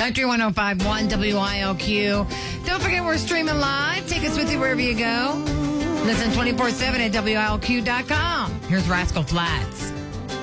Country 105.1 WILQ. Don't forget we're streaming live. Take us with you wherever you go. Listen 24/7 at WILQ.com. Here's Rascal Flatts.